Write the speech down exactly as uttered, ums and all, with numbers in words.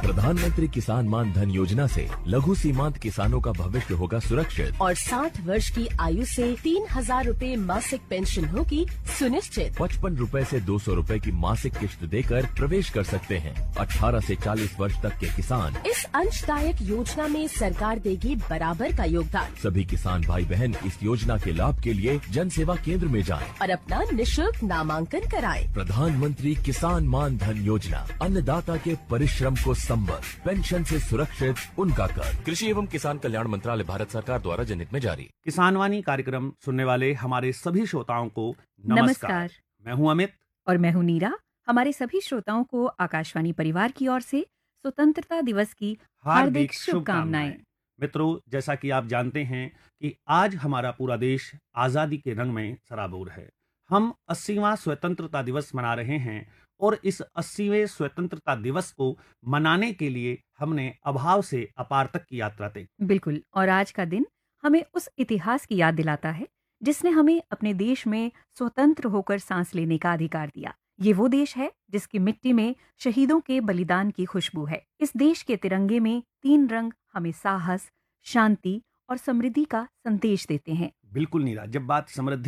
प्रधानमंत्री किसान मान धन योजना से लघु सीमांत किसानों का भविष्य होगा सुरक्षित और साठ वर्ष की आयु से तीन हजार रूपए मासिक पेंशन होगी सुनिश्चित। पचपन रूपए से दो सौ रूपए की मासिक किश्त देकर प्रवेश कर सकते हैं। अठारह से चालीस वर्ष तक के किसान इस अंशदायक योजना में सरकार देगी बराबर का योगदान। सभी किसान भाई बहन इस योजना के लाभ के लिए जन सेवा केंद्र में जाएं और अपना निशुल्क नामांकन कराएं। प्रधानमंत्री किसान मान धन योजना, अन्नदाता के परिश्रम को संबल, पेंशन से सुरक्षित उनका कर। कृषि एवं किसान कल्याण मंत्रालय, भारत सरकार द्वारा जनहित में जारी। किसान वाणी कार्यक्रम सुनने वाले हमारे सभी श्रोताओं को नमस्कार, नमस्कार। मैं हूं अमित और मैं हूं नीरा। हमारे सभी श्रोताओं को आकाशवाणी परिवार की ओर से स्वतंत्रता दिवस की हार्दिक शुभकामनाएं। मित्रों, जैसा कि आप जानते हैं कि आज हमारा पूरा देश आजादी के रंग में सराबोर है। हम अस्सीवां स्वतंत्रता दिवस मना रहे हैं और इस अस्सीवें स्वतंत्रता दिवस को मनाने के लिए हमने अभाव से अपार तक की यात्रा तय। बिल्कुल, और आज का दिन हमें उस इतिहास की याद दिलाता है जिसने हमें अपने देश में स्वतंत्र होकर सांस लेने का अधिकार दिया। ये वो देश है जिसकी मिट्टी में शहीदों के बलिदान की खुशबू है। इस देश के तिरंगे में तीन रंग हमें साहस, शांति और समृद्धि का संदेश देते हैं। बिल्कुल नीरा, जब बात समृद्धि